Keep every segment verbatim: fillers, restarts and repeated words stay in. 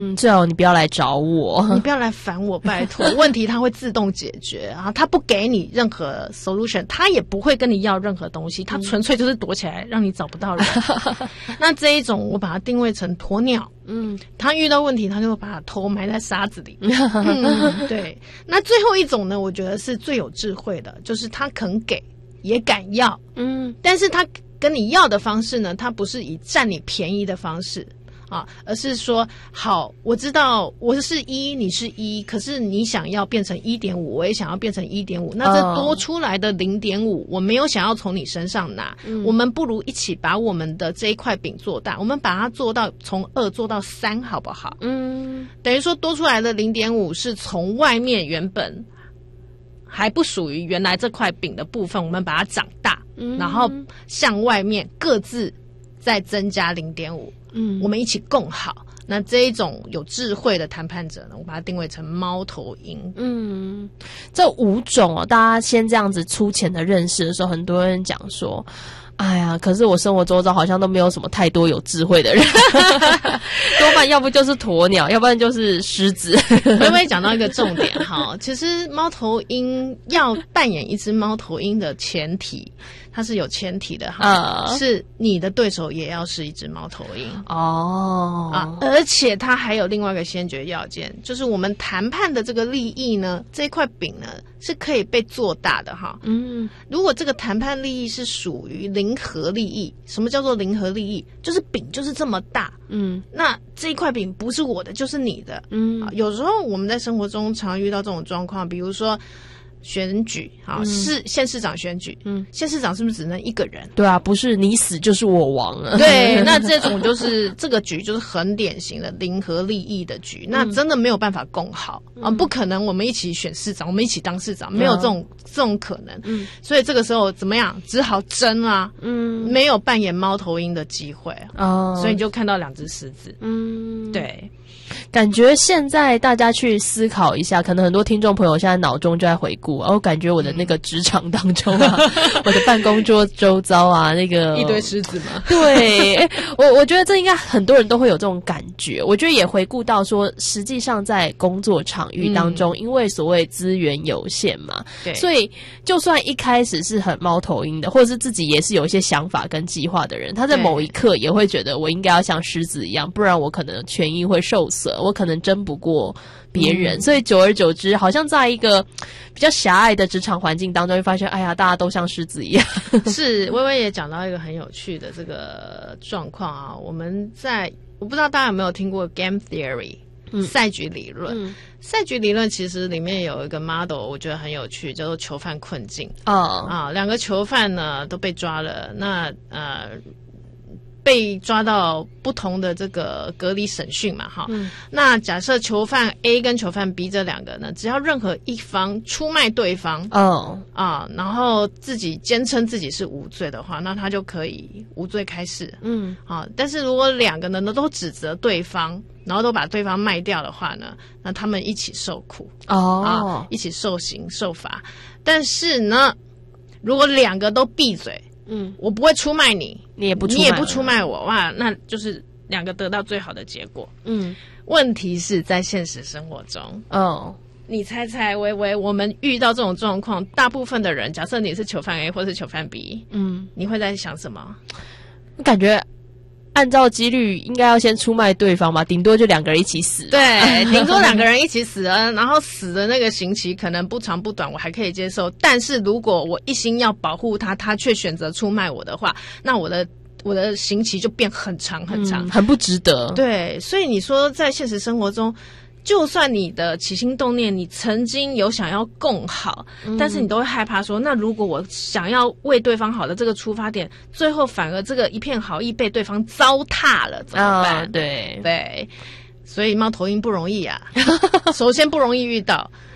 嗯，最好你不要来找我， 你不要来烦我，拜托。问题它会自动解决啊，它不给你任何 solution， 它也不会跟你要任何东西，它纯粹就是躲起来让你找不到人。那这一种我把它定位成鸵鸟，嗯，它遇到问题它就把它头埋在沙子里。嗯，对。那最后一种呢，我觉得是最有智慧的，就是他肯给也敢要，嗯，但是他跟你要的方式呢，他不是以占你便宜的方式。啊，而是说，好，我知道我是一，你是一，可是你想要变成 一点五， 我也想要变成 一点五， 那这多出来的 零点五 我没有想要从你身上拿，嗯，我们不如一起把我们的这一块饼做大，我们把它做到从二做到三好不好？嗯，等于说多出来的 零点五 是从外面原本还不属于原来这块饼的部分，我们把它长大，嗯，然后向外面各自再增加 零点五，嗯，我们一起共好。那这一种有智慧的谈判者呢，我把它定位成猫头鹰。嗯， 这五种哦，大家先这样子粗浅的认识的时候，很多人讲说，哎呀，可是我生活周遭好像都没有什么太多有智慧的人，多半要不就是鸵鸟，要不然就是狮子。 微微讲到一个重点哈，其实猫头鹰要扮演一只猫头鹰的前提，它是有前提的哈，呃、是你的对手也要是一只猫头鹰哦啊，而且它还有另外一个先决要件，就是我们谈判的这个利益呢，这块饼呢是可以被做大的哈。嗯，如果这个谈判利益是属于零和利益，什么叫做零和利益？就是饼就是这么大，嗯，那这一块饼不是我的就是你的，嗯，有时候我们在生活中常遇到这种状况，比如说选举啊，市县市长选举，嗯，县市长是不是只能一个人？ 对啊，不是你死就是我亡了。 对，那这种就是这个局就是很典型的零和利益的局，嗯，那真的没有办法共好，嗯，啊，不可能我们一起选市长，我们一起当市长，没有这种，嗯，这种可能。嗯，所以这个时候怎么样？只好争啊，嗯，没有扮演猫头鹰的机会哦，所以你就看到两只狮子。嗯，对。 感觉现在大家去思考一下，可能很多听众朋友现在脑中就在回顾，哦，感觉我的那个职场当中啊，嗯，我的办公桌周遭啊，那个一堆狮子嘛。 对，欸，我我觉得这应该很多人都会有这种感觉。我觉得也回顾到说，实际上在工作场域当中，嗯，因为所谓资源有限嘛，对，所以就算一开始是很猫头鹰的，或者是自己也是有一些想法跟计划的人，他在某一刻也会觉得我应该要像狮子一样，不然我可能权益会受损，我可能争不过别人，嗯，所以久而久之，好像在一个比较狭隘的职场环境当中，会发现，哎呀，大家都像狮子一样。 是，微微也讲到一个很有趣的这个状况啊。我们在，我不知道大家有没有听过 game theory，嗯，赛局理论。嗯，赛局理论其实里面有一个 model， 我觉得很有趣，叫做囚犯困境。哦，啊，两个囚犯呢都被抓了，那呃。被抓到不同的这个隔离审讯嘛，哈、嗯，那假设囚犯 A 跟囚犯 B 这两个呢，只要任何一方出卖对方，哦啊，然后自己坚称自己是无罪的话，那他就可以无罪开释，嗯，啊，但是如果两个人呢都指责对方，然后都把对方卖掉的话呢，那他们一起受苦，哦，啊，一起受刑受罚，但是呢，如果两个都闭嘴。嗯，我不会出卖你， 你也不出卖你也不出卖我，哇，那就是两个得到最好的结果。嗯，问题是在现实生活中，哦，你猜猜，微微，我们遇到这种状况，大部分的人，假设你是囚犯 A 或是囚犯 B， 嗯，你会在想什么？ 我感觉按照几率应该要先出卖对方吧，顶多就两个人一起死。 对，顶多两个人一起死了，然后死的那个刑期可能不长不短，我还可以接受。但是如果我一心要保护他，他却选择出卖我的话，那我的我的刑期就变很长很长， 嗯，很不值得。 对，所以你说在现实生活中，就算你的起心动念，你曾经有想要共好，嗯，但是你都会害怕说，那如果我想要为对方好的这个出发点，最后反而这个一片好意被对方糟蹋了，怎么办？ 哦，对对，所以猫头鹰不容易啊。首先不容易遇到，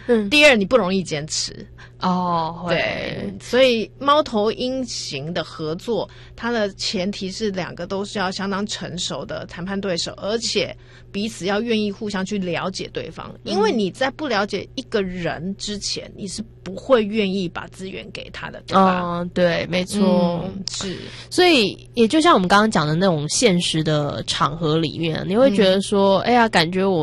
嗯，第二你不容易坚持。 哦， 对，所以猫头鹰型的合作，它的前提是两个都是要相当成熟的谈判对手，而且彼此要愿意互相去了解对方。因为你在不了解一个人之前，你是不会愿意把资源给他的，对吧？ 嗯，对，没错， 嗯、是。 所以也就像我们刚刚讲的那种现实的场合里面，你会觉得说，嗯、哎呀，感觉我